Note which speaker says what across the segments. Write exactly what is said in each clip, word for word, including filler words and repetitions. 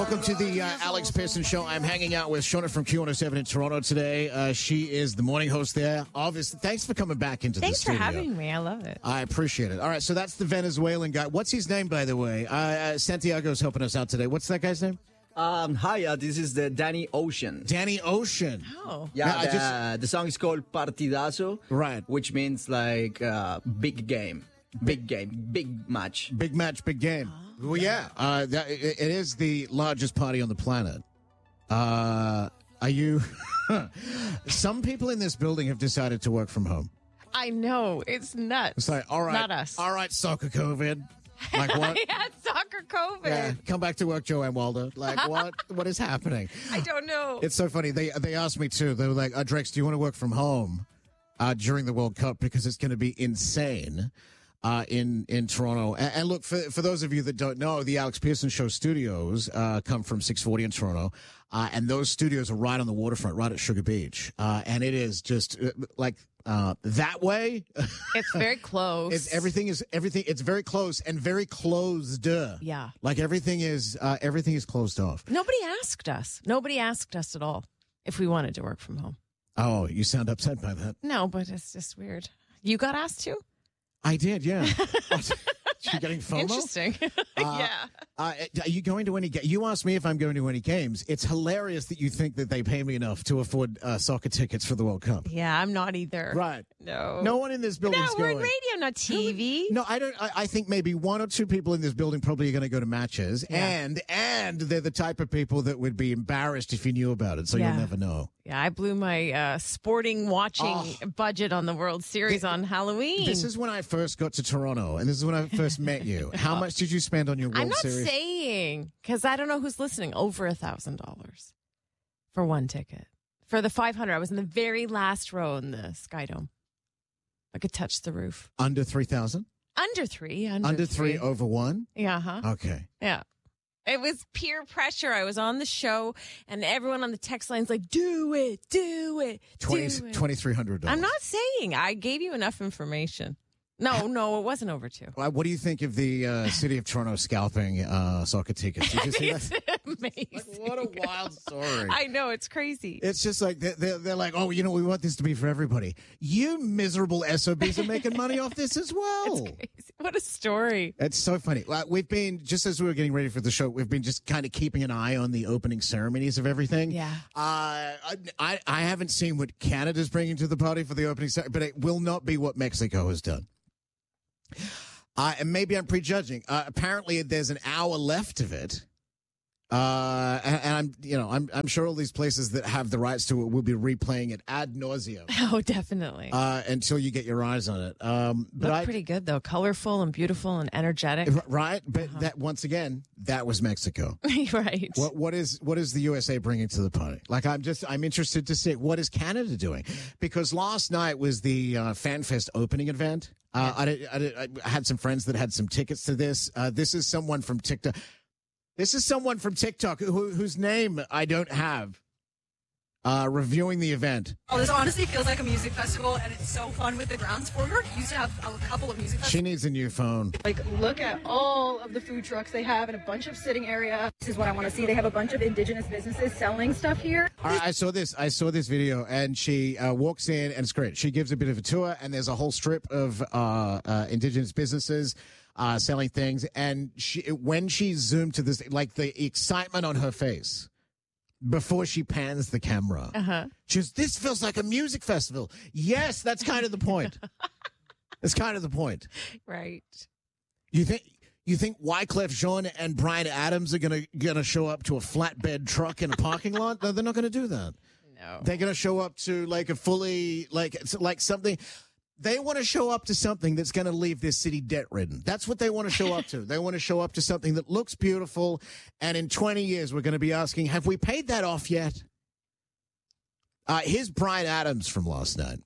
Speaker 1: Welcome to the uh, Alex Pearson Show. I'm hanging out with Shona from Q one oh seven in Toronto today. Uh, she is the morning host there. Obviously, thanks for coming back into
Speaker 2: Thanks
Speaker 1: the studio.
Speaker 2: Thanks for having me. I love it.
Speaker 1: I appreciate it. All right, so that's the Venezuelan guy. What's his name, by the way? Uh, uh, Santiago's helping us out today. What's that guy's name?
Speaker 3: Um, hi, uh, this is the Danny Ocean.
Speaker 1: Danny Ocean.
Speaker 2: Oh.
Speaker 3: Yeah,
Speaker 1: Yeah, I
Speaker 3: the,
Speaker 1: just-
Speaker 3: the song is called Partidazo.
Speaker 1: Right.
Speaker 3: Which means like uh, big game. Big game. Big match.
Speaker 1: Big match, big game. Well, yeah, uh, that, it, it is the largest party on the planet. Uh, are you... Some people in this building have decided to work from home.
Speaker 2: I know. It's nuts.
Speaker 1: It's like, all right.
Speaker 2: Not us.
Speaker 1: All right, soccer COVID. Like what?
Speaker 2: I had soccer COVID.
Speaker 1: Yeah, come back to work, Joanne Walder. Like, what? What is happening?
Speaker 2: I don't know.
Speaker 1: It's so funny. They they asked me, too. They were like, uh, Drex, do you want to work from home uh, during the World Cup? Because it's going to be insane uh, in, in Toronto. And, and look, for, for those of you that don't know, the Alex Pearson Show studios uh, come from six forty in Toronto. Uh, and those studios are right on the waterfront, right at Sugar Beach. Uh, and it is just uh, like uh, that way.
Speaker 2: It's very close.
Speaker 1: It's everything is everything. It's very close and very closed.
Speaker 2: Yeah.
Speaker 1: Like everything is uh, everything is closed off.
Speaker 2: Nobody asked us. Nobody asked us at all if we wanted to work from home.
Speaker 1: Oh, you sound upset by that.
Speaker 2: No, but it's just weird. You got asked to?
Speaker 1: I did, yeah. You getting FOMO?
Speaker 2: Interesting.
Speaker 1: Uh,
Speaker 2: yeah.
Speaker 1: Uh, are you going to any games? You asked me if I'm going to any games. It's hilarious that you think that they pay me enough to afford uh, soccer tickets for the World Cup.
Speaker 2: Yeah, I'm not either.
Speaker 1: Right.
Speaker 2: No.
Speaker 1: No one in this building
Speaker 2: No,
Speaker 1: is
Speaker 2: we're
Speaker 1: going.
Speaker 2: in radio, not T V.
Speaker 1: No, I don't. I, I think maybe one or two people in this building probably are going to go to matches,
Speaker 2: Yeah.
Speaker 1: and and they're the type of people that would be embarrassed if you knew about it. So
Speaker 2: Yeah.
Speaker 1: you'll never know.
Speaker 2: Yeah, I blew my uh, sporting watching
Speaker 1: Oh.
Speaker 2: budget on the World Series
Speaker 1: Thi-
Speaker 2: on Halloween.
Speaker 1: This is when I first got to Toronto, and this is when I first met you. How much did you spend on your World
Speaker 2: I'm not
Speaker 1: Series?
Speaker 2: saying, because I don't know who's listening, over a thousand dollars for one ticket. For the five hundred, I was in the very last row in the Sky Dome. I could touch the roof.
Speaker 1: Under three thousand.
Speaker 2: Under three. Under,
Speaker 1: Under three over one.
Speaker 2: Yeah, huh?
Speaker 1: Okay.
Speaker 2: Yeah. It was peer pressure. I was on the show, and everyone on the text line's like, do it, do it,
Speaker 1: Twenty
Speaker 2: do it.
Speaker 1: twenty three hundred dollars.
Speaker 2: I'm not saying. I gave you enough information. No, no, it wasn't over two.
Speaker 1: Uh, What do you think of the uh, city of Toronto scalping uh, soccer tickets? Did you see
Speaker 2: It's
Speaker 1: that?
Speaker 2: amazing.
Speaker 1: What a wild story.
Speaker 2: I know, it's crazy.
Speaker 1: It's just like they're, they're, they're like, oh, you know, we want this to be for everybody. You miserable S O Bs are making money off this as well.
Speaker 2: It's crazy. What a story.
Speaker 1: It's so funny. Uh, We've been, just as we were getting ready for the show, we've been just kind of keeping an eye on the opening ceremonies of everything.
Speaker 2: Yeah.
Speaker 1: Uh, I, I haven't seen what Canada's bringing to the party for the opening ceremony, but it will not be what Mexico has done. Uh, and maybe I'm prejudging. Uh, apparently, there's an hour left of it. Uh, and, and I'm, you know, I'm, I'm sure all these places that have the rights to it will be replaying it ad nauseum
Speaker 2: Oh, definitely.
Speaker 1: uh, until you get your eyes on it. Um, but
Speaker 2: Look
Speaker 1: I,
Speaker 2: pretty good, though. Colorful and beautiful and energetic.
Speaker 1: right? But that once again, that was Mexico.
Speaker 2: Right.
Speaker 1: What what is what is the U S A bringing to the party? Like I'm just I'm interested to see what is Canada doing, because last night was the uh, FanFest opening event. Uh, I, did, I, did, I had some friends that had some tickets to this. Uh, this is someone from TikTok. This is someone from TikTok who, whose name I don't have. Uh, reviewing the event.
Speaker 4: Oh, this honestly feels like a music festival, and it's so fun with the grounds floor. Used to have a couple of music festivals.
Speaker 1: She needs a new phone.
Speaker 4: Like, look at all of the food trucks they have and a bunch of sitting area. This is what I want to see. They have a bunch of indigenous businesses selling stuff here.
Speaker 1: All right, I saw this. I saw this video, and she uh, walks in, and it's great. She gives a bit of a tour, and there's a whole strip of uh, uh, indigenous businesses uh, selling things. And she, when she zoomed to this, like the excitement on her face before she pans the camera,
Speaker 2: Uh-huh.
Speaker 1: she goes, "This feels like a music festival." Yes, that's kind of the point. That's kind of the point.
Speaker 2: Right.
Speaker 1: You think? You think Wyclef Jean and Brian Adams are gonna gonna show up to a flatbed truck in a parking lot? No, they're not gonna do that.
Speaker 2: No.
Speaker 1: They're going to show up to like a fully, like, it's like something. They want to show up to something that's going to leave this city debt ridden. That's what they want to show up to. They want to show up to something that looks beautiful. And in twenty years, we're going to be asking, have we paid that off yet? Uh, here's Brian Adams from last night.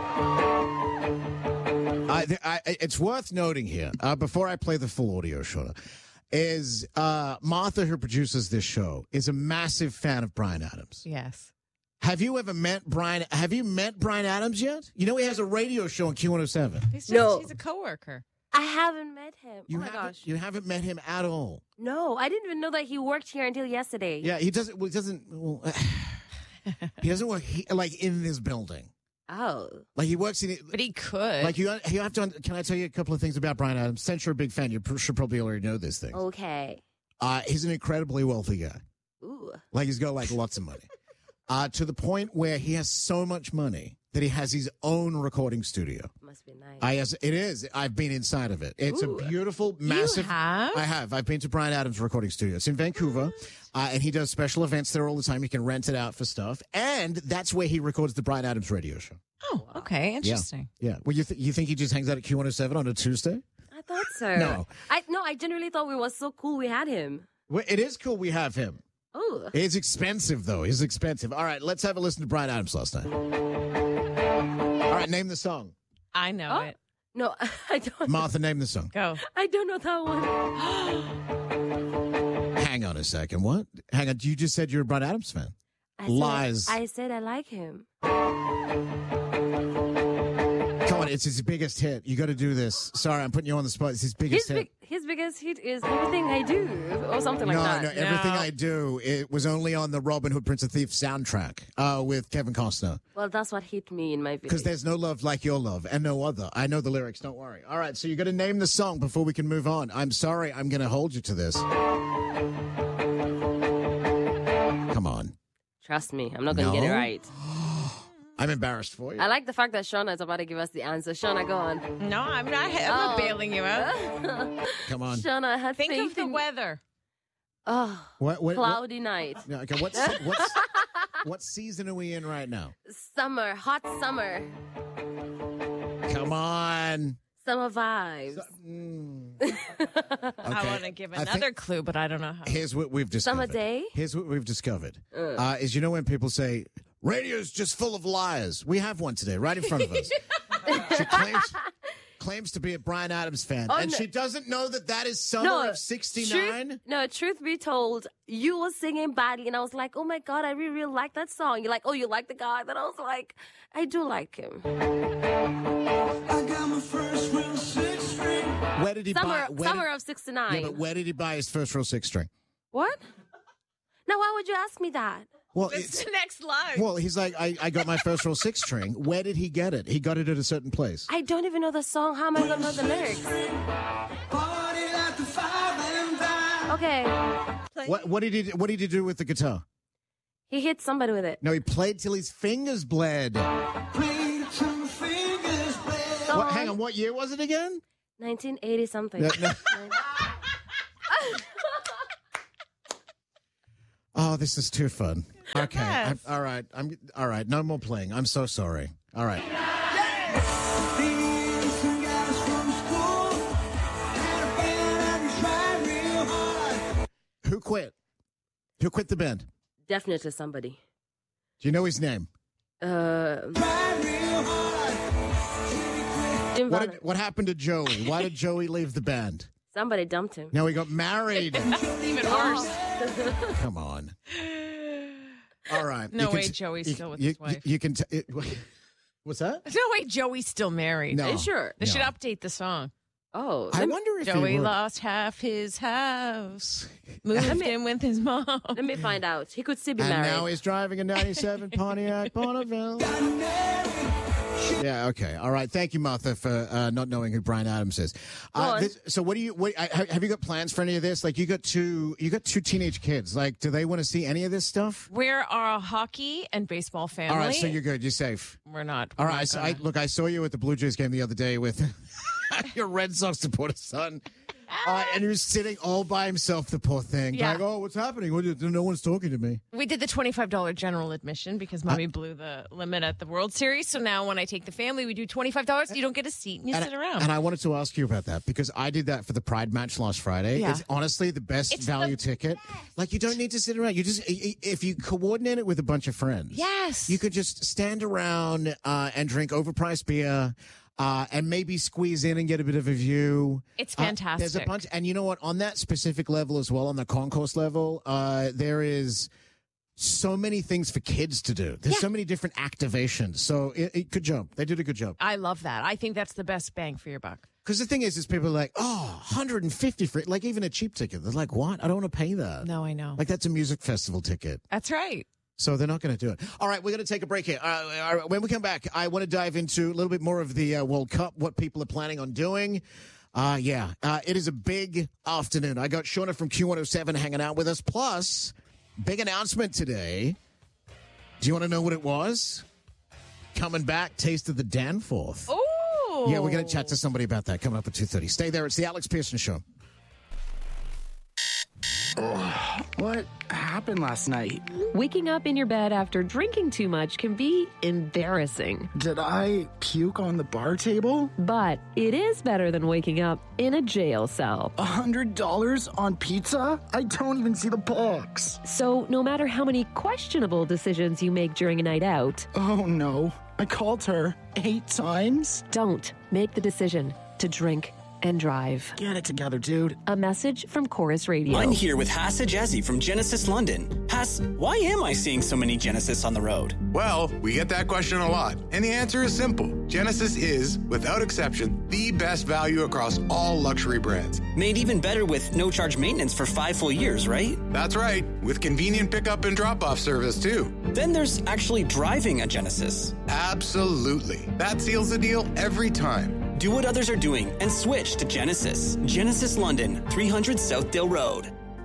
Speaker 1: I, I, it's worth noting here, uh, before I play the full audio, Shona, is uh, Martha, who produces this show, is a massive fan of Brian Adams.
Speaker 2: Yes.
Speaker 1: Have you ever met Brian? Have you met Brian Adams yet? You know he has a radio show on Q one oh seven.
Speaker 2: He's just,
Speaker 5: No.
Speaker 2: he's a coworker.
Speaker 5: I I haven't met him.
Speaker 1: You
Speaker 5: oh my
Speaker 1: haven't,
Speaker 5: gosh.
Speaker 1: you haven't met him at all.
Speaker 5: No, I didn't even know that he worked here until yesterday.
Speaker 1: Yeah, he doesn't. Well, he doesn't. Well, he doesn't work he, like in this building.
Speaker 5: Oh.
Speaker 1: Like he works in it.
Speaker 2: But he could.
Speaker 1: Like you, you have to. Can I tell you a couple of things about Bryan Adams? Since you're a big fan, you pr- should probably already know this thing.
Speaker 5: Okay.
Speaker 1: Uh, he's an incredibly wealthy guy.
Speaker 5: Ooh.
Speaker 1: Like he's got like lots of money, uh, to the point where he has so much money that he has his own recording studio.
Speaker 5: Must be nice.
Speaker 1: I has, it is. I've been inside of it. It's
Speaker 5: Ooh.
Speaker 1: a beautiful, massive.
Speaker 2: You have?
Speaker 1: I have. I've been to Bryan Adams recording studio. It's in Vancouver, uh, and he does special events there all the time. You can rent it out for stuff, and that's where he records the Bryan Adams radio show.
Speaker 2: Oh, okay. Interesting.
Speaker 1: Yeah. Well, you th- you think he just hangs out at Q one oh seven on a Tuesday?
Speaker 5: I thought so.
Speaker 1: No.
Speaker 5: I no, I genuinely thought it was so cool we had him.
Speaker 1: Well, it is cool we have him.
Speaker 5: Oh.
Speaker 1: It's expensive, though. It's expensive. All right, let's have a listen to Bryan Adams last night. All right, name the song.
Speaker 2: I know
Speaker 5: Oh.
Speaker 2: it.
Speaker 5: No, I don't.
Speaker 1: Martha, name the song.
Speaker 2: Go.
Speaker 5: I don't know that one.
Speaker 1: Hang on a second. What? Hang on. You just said you're a Bryan Adams fan.
Speaker 5: I said-
Speaker 1: Lies.
Speaker 5: I said I like him.
Speaker 1: Come on, it's his biggest hit. You got to do this. Sorry, I'm putting you on the spot. It's his biggest
Speaker 5: His
Speaker 1: hit.
Speaker 5: big, his biggest hit is Everything I Do, or something like
Speaker 1: no,
Speaker 5: that.
Speaker 1: no, everything
Speaker 2: No.
Speaker 1: I do. It was only on the Robin Hood Prince of Thieves soundtrack uh, with Kevin Costner.
Speaker 5: Well, that's what hit me in my video.
Speaker 1: Because there's no love like your love, and no other. I know the lyrics. Don't worry. All right, so you got to name the song before we can move on. I'm sorry, I'm going to hold you to this. Come on.
Speaker 5: Trust me, I'm not going to get it
Speaker 1: No?
Speaker 5: right.
Speaker 1: I'm embarrassed for you.
Speaker 5: I like the fact that Shauna is about to give us the answer. Shauna, go on.
Speaker 2: No, I'm not. I'm not
Speaker 5: Oh.
Speaker 2: bailing you out.
Speaker 1: Come on.
Speaker 5: Shauna, I had
Speaker 2: Think
Speaker 5: faith
Speaker 2: of the
Speaker 5: in-
Speaker 2: weather.
Speaker 5: Oh,
Speaker 1: What, what, what,
Speaker 5: cloudy night.
Speaker 1: yeah, okay, what's, what's, what season are we in right now?
Speaker 5: Summer, hot summer.
Speaker 1: Come on.
Speaker 5: Summer vibes.
Speaker 1: Mm.
Speaker 2: I
Speaker 1: Okay.
Speaker 2: want to give
Speaker 1: I think-
Speaker 2: another clue, but I don't know how.
Speaker 1: Here's what we've discovered.
Speaker 5: Summer day?
Speaker 1: Here's what we've discovered. Uh, is you know when people say radio's just full of liars? We have one today, right in front of us. She claims claims to be a Bryan Adams fan,
Speaker 5: Oh,
Speaker 1: and
Speaker 5: no.
Speaker 1: she doesn't know that that is summer
Speaker 5: No,
Speaker 1: of sixty-nine.
Speaker 5: Truth, no, truth be told, you were singing badly, and I was like, oh my God, I really, really like that song. You're like, oh, you like the guy? Then I was like, I do like him.
Speaker 6: I got my first real six string.
Speaker 1: Where did he
Speaker 5: Summer,
Speaker 1: buy? Where
Speaker 5: summer
Speaker 1: did,
Speaker 5: of sixty-nine.
Speaker 1: yeah, but where did he buy his first row six string?
Speaker 5: What? Now, why would you ask me that?
Speaker 1: Well,
Speaker 2: It's
Speaker 1: it's,
Speaker 2: the next line.
Speaker 1: well, he's like, I, I got my first row six string. Where did he get it? He got it at a certain place.
Speaker 5: I don't even know the song. How am I going to know the lyrics?
Speaker 6: Party like the five and dime.
Speaker 5: Okay.
Speaker 1: What, what did he? What did he do with the guitar?
Speaker 5: He hit somebody with it.
Speaker 1: No, he played till his fingers bled.
Speaker 6: Played till my fingers bled.
Speaker 5: Song,
Speaker 1: What, hang on, what year was it again?
Speaker 5: nineteen eighty something.
Speaker 1: No, no. Oh, this is too fun. Okay, I'm, all right. I'm all right. No more playing. I'm so sorry. All right.
Speaker 6: Been some guys from school. Had a band and we tried real hard.
Speaker 1: Who quit? Who quit the band?
Speaker 5: Definitely somebody.
Speaker 1: Do you know his name?
Speaker 5: Uh,
Speaker 6: Tried real hard.
Speaker 5: Jim
Speaker 1: What
Speaker 5: Van-
Speaker 1: did, What happened to Joey? Why did Joey leave the band?
Speaker 5: somebody dumped him.
Speaker 1: Now he got married.
Speaker 2: That's even worse.
Speaker 1: Come on. All right.
Speaker 2: No
Speaker 1: You can
Speaker 2: way
Speaker 1: t-
Speaker 2: Joey's
Speaker 1: you-
Speaker 2: still with
Speaker 1: you,
Speaker 2: his wife.
Speaker 1: You, you can. T- it, what's that?
Speaker 2: There's no way Joey's still married.
Speaker 1: No.
Speaker 5: Are you sure?
Speaker 2: They should
Speaker 1: No.
Speaker 2: update the song.
Speaker 5: Oh,
Speaker 1: I
Speaker 5: let, me,
Speaker 1: wonder if he
Speaker 2: Joey
Speaker 1: would.
Speaker 2: lost half his house, moved in with his mom.
Speaker 5: let me find out. He could still be
Speaker 1: And
Speaker 5: married.
Speaker 1: now he's driving a ninety-seven Pontiac Bonneville. Yeah, okay. All right. Thank you, Martha, for uh, not knowing who Bryan Adams is.
Speaker 5: Go
Speaker 1: Uh,
Speaker 5: on.
Speaker 1: this, so what do you, what, I- have you got plans for any of this? Like you got two, you got two teenage kids. Like, do they want to see any of this stuff?
Speaker 2: We're a hockey and baseball family.
Speaker 1: All right. So you're good. You're safe.
Speaker 2: We're not.
Speaker 1: All
Speaker 2: we're
Speaker 1: right.
Speaker 2: not
Speaker 1: So I,
Speaker 2: gonna-
Speaker 1: look, I saw you at the Blue Jays game the other day with your Red Sox supporter son. Uh, and he was sitting all by himself, the poor thing.
Speaker 2: Yeah.
Speaker 1: Like, oh, what's happening? What, no one's talking to me.
Speaker 2: We did the twenty-five dollars general admission because mommy blew the limit at the World Series. So now when I take the family, we do twenty-five dollars. You don't get a seat and you
Speaker 1: And
Speaker 2: sit
Speaker 1: I,
Speaker 2: around.
Speaker 1: and I wanted to ask you about that because I did that for the Pride match last Friday.
Speaker 2: Yeah.
Speaker 1: It's honestly the best
Speaker 2: It's
Speaker 1: value
Speaker 2: the
Speaker 1: ticket. Like you don't need to sit around. You just i- i- if you coordinate it with a bunch of friends.
Speaker 2: Yes.
Speaker 1: You could just stand around uh, and drink overpriced beer. Uh, and maybe squeeze in and get a bit of a view.
Speaker 2: It's
Speaker 1: Uh, there's a
Speaker 2: fantastic.
Speaker 1: bunch, and you know what? On that specific level as well, on the concourse level, uh, there is so many things for kids to do. There's
Speaker 2: Yeah.
Speaker 1: so many different activations. So, it, it, good job. They did a good job.
Speaker 2: I love that. I think that's the best bang for your buck.
Speaker 1: Because the thing is, is people are like, oh, one hundred fifty for like even a cheap ticket. They're like, what? I don't want to pay that.
Speaker 2: No, I know.
Speaker 1: Like that's a music festival ticket.
Speaker 2: That's right.
Speaker 1: So they're not going to do it. All right, we're going to take a break here. Uh, all right, when we come back, I want to dive into a little bit more of the uh, World Cup, what people are planning on doing. Uh, yeah, uh, it is a big afternoon. I got Shauna from Q one oh seven hanging out with us. Plus, big announcement today. Do you want to know what it was? Coming back, Taste of the Danforth.
Speaker 2: Oh.
Speaker 1: Yeah, we're going to chat to somebody about that coming up at two thirty. Stay there. It's the Alex Pearson Show.
Speaker 7: What happened last night?
Speaker 8: Waking up in your bed after drinking too much can be embarrassing.
Speaker 7: Did I puke on the bar table?
Speaker 8: But it is better than waking up in a jail cell.
Speaker 7: A hundred dollars on pizza? I don't even see the box.
Speaker 8: So no matter how many questionable decisions you make during a night out...
Speaker 7: Oh no, I called her eight times?
Speaker 8: Don't make the decision to drink and drive.
Speaker 7: Get it together, dude.
Speaker 8: A message from Chorus Radio.
Speaker 9: I'm here with Hassa Jazzy from Genesis London. Hass, why am I seeing so many Genesis on the road?
Speaker 10: Well, we get that question a lot, and the answer is simple. Genesis is, without exception, the best value across all luxury brands.
Speaker 9: Made even better with no-charge maintenance for five full years, right?
Speaker 10: That's right, with convenient pickup and drop-off service, too.
Speaker 9: Then there's actually driving a Genesis.
Speaker 10: Absolutely. That seals the deal every time.
Speaker 9: Do what others are doing and switch to Genesis. Genesis London, three hundred Southdale Road.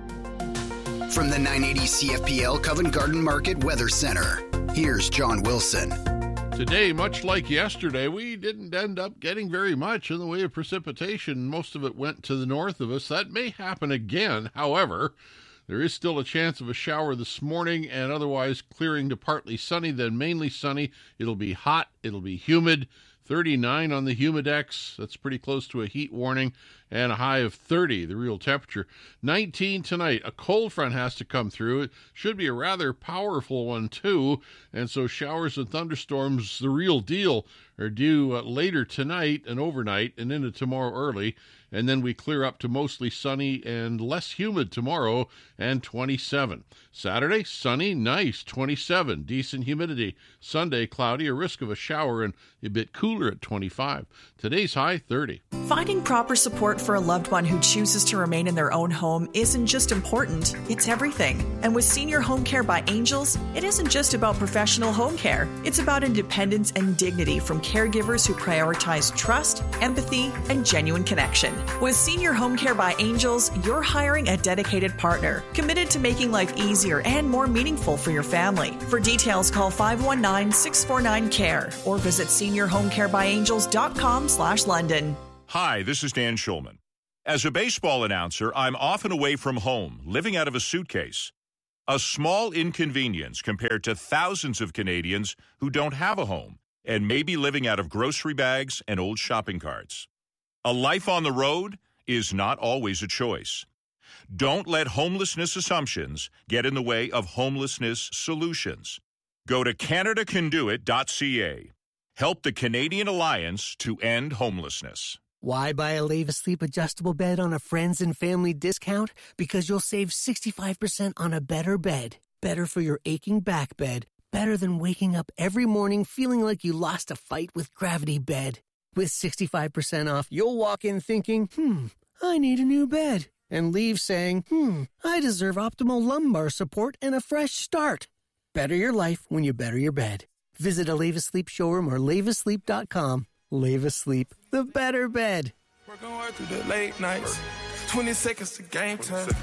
Speaker 11: From the nine eighty C F P L Covent Garden Market Weather Center, here's John Wilson.
Speaker 12: Today, much like yesterday, we didn't end up getting very much in the way of precipitation. Most of it went to the north of us. That may happen again. However, there is still a chance of a shower this morning and otherwise clearing to partly sunny, then mainly sunny. It'll be hot. It'll be humid. thirty-nine on the Humidex. That's pretty close to a heat warning. And a high of thirty, the real temperature. nineteen tonight. A cold front has to come through. It should be a rather powerful one, too. And so showers and thunderstorms, the real deal, are due uh, later tonight and overnight and into tomorrow early. And then we clear up to mostly sunny and less humid tomorrow and twenty-seven. Saturday, sunny, nice, twenty-seven, decent humidity. Sunday, cloudy, a risk of a shower and a bit cooler at twenty-five. Today's high, thirty.
Speaker 13: Finding proper support for a loved one who chooses to remain in their own home isn't just important, it's everything. And with Senior Home Care by Angels, it isn't just about professional home care. It's about independence and dignity from caregivers who prioritize trust, empathy, and genuine connection. With Senior Home Care by Angels, you're hiring a dedicated partner, committed to making life easier and more meaningful for your family. For details, call five one nine, six four nine, C A R E or visit senior home care by angels dot com slash London.
Speaker 14: Hi, this is Dan Schulman. As a baseball announcer, I'm often away from home, living out of a suitcase. A small inconvenience compared to thousands of Canadians who don't have a home and may be living out of grocery bags and old shopping carts. A life on the road is not always a choice. Don't let homelessness assumptions get in the way of homelessness solutions. Go to canada can do it dot c a. Help the Canadian Alliance to end homelessness.
Speaker 15: Why buy a Leva Sleep adjustable bed on a friends and family discount? Because you'll save sixty-five percent on a better bed. Better for your aching back bed. Better than waking up every morning feeling like you lost a fight with Gravity Bed. With sixty-five percent off, you'll walk in thinking, hmm, I need a new bed. And leave saying, hmm, I deserve optimal lumbar support and a fresh start. Better your life when you better your bed. Visit a Leva Sleep showroom or leva sleep dot com. Leva Sleep, the better bed.
Speaker 16: Working hard through the late nights. twenty seconds to game time.